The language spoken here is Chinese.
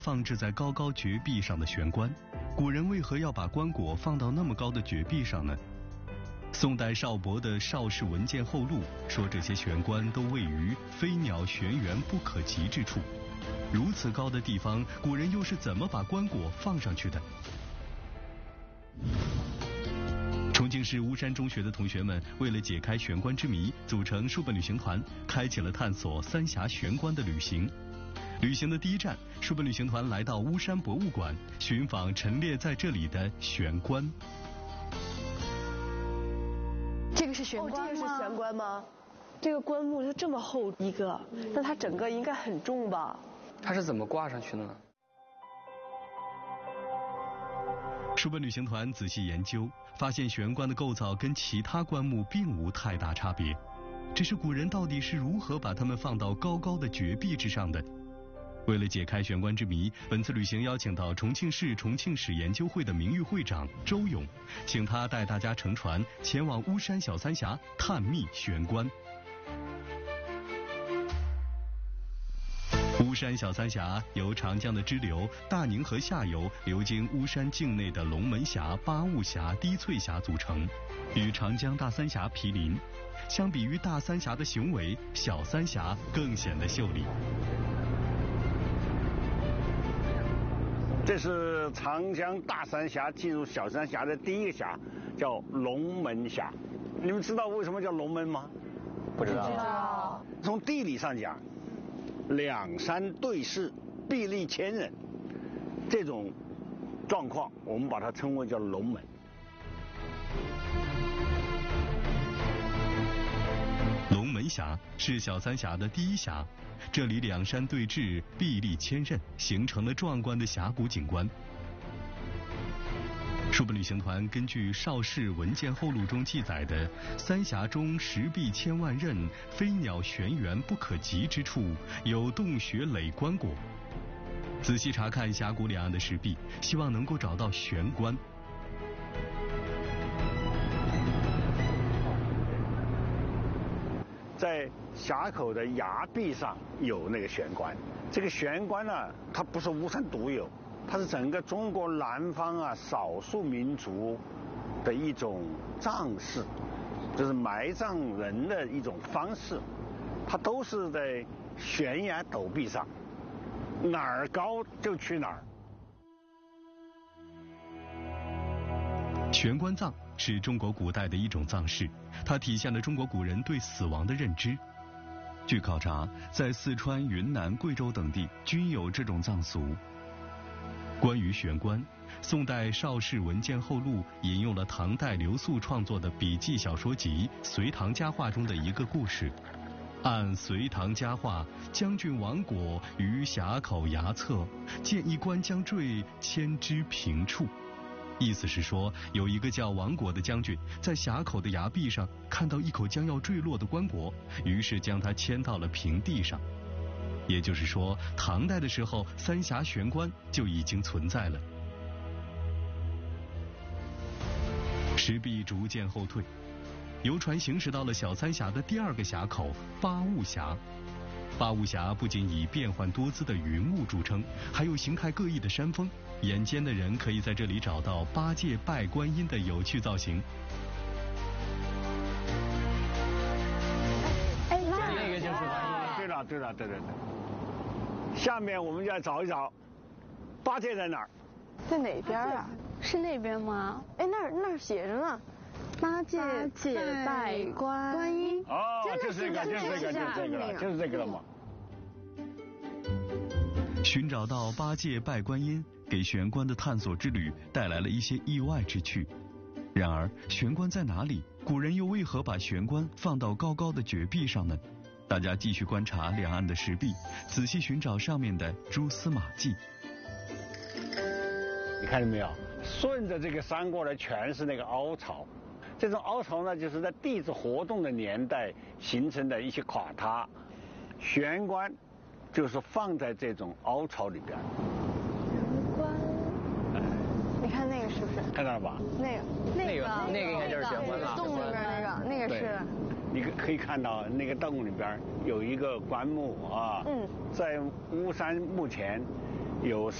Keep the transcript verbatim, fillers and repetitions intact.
放置在高高绝壁上的悬棺，古人为何要把棺椁放到那么高的绝壁上呢？宋代邵伯的《邵氏文鉴后录》说，这些悬棺都位于飞鸟玄源不可及之处。如此高的地方，古人又是怎么把棺椁放上去的？重庆市巫山中学的同学们为了解开悬棺之谜，组成数本旅行团，开启了探索三峡悬棺的旅行。旅行的第一站，数本旅行团来到巫山博物馆，寻访陈列在这里的悬棺。 这个是悬棺吗？ 哦，这个是悬棺吗？这个棺木是这么厚一个，那它整个应该很重吧？ 它是怎么挂上去的呢？ 数本旅行团仔细研究，发现悬棺的构造跟其他棺木并无太大差别，只是古人到底是如何把它们放到高高的绝壁之上的？为了解开悬棺之谜，本次旅行邀请到重庆市重庆史研究会的名誉会长周勇，请他带大家乘船前往巫山小三峡探秘悬棺。巫山小三峡由长江的支流大宁河下游流经巫山境内的龙门峡、八雾峡、滴翠峡组成，与长江大三峡毗邻。相比于大三峡的雄伟，小三峡更显得秀丽。 这是长江大三峡进入小三峡的第一个峡，叫龙门峡。你们知道为什么叫龙门吗？ 不知道。 知道。 从地理上讲，两山对峙，壁立千仞，这种状况我们把它称为叫龙门。 龙门峡是小三峡的第一峡，这里两山对峙，壁立千仞，形成了壮观的峡谷景观。数本旅行团根据《邵氏文鉴后录》中记载的“三峡中石壁千万仞，飞鸟玄源不可及之处，有洞穴垒棺椁”，仔细查看峡谷两岸的石壁，希望能够找到悬棺。 在峡口的崖壁上有那个悬棺，这个悬棺呢，它不是巫山独有，它是整个中国南方啊少数民族的一种葬式，就是埋葬人的一种方式，它都是在悬崖陡壁上，哪儿高就去哪儿。 悬棺葬是中国古代的一种葬式，它体现了中国古人对死亡的认知。据考察，在四川、云南、贵州等地均有这种葬俗。关于悬棺，宋代《邵氏文鉴后录》引用了唐代刘肃创作的笔记小说集《隋唐佳话》中的一个故事。按《隋唐佳话》，将军王果于峡口崖侧见一棺将坠，牵之平处。意思是说，有一个叫王果的将军在峡口的崖壁上看到一口将要坠落的棺椁，于是将它牵到了平地上。也就是说，唐代的时候，三峡悬棺就已经存在了。石壁逐渐后退，游船行驶到了小三峡的第二个峡口八雾峡。八雾峡不仅以变幻多姿的云雾著称，还有形态各异的山峰。眼尖的人可以在这里找到八戒拜观音的有趣造型。 哎，那那个就是观音。 对了，对了，对对对。下面我们就来找一找，八戒在哪儿？ 在哪边啊？ 是那边吗？ 哎，那儿那儿写着呢， 八戒戒拜观观音。 哦，就是这个，就是这个，就是这个了，就是这个了嘛。 寻找到八戒拜观音，给悬棺的探索之旅带来了一些意外之趣。然而，悬棺在哪里？古人又为何把悬棺放到高高的绝壁上呢？大家继续观察两岸的石壁，仔细寻找上面的蛛丝马迹。 你看见没有？顺着这个山过来全是那个凹槽，这种凹槽呢，就是在地质活动的年代形成的一些垮塌。悬棺就是放在这种凹槽里边。 悬棺，你看那个是不是？ 看到了吧？ 那个那个那个应该就是悬棺了。 洞里边那个那个是。 你可以看到那个洞里边有一个棺木啊。嗯。在巫山目前有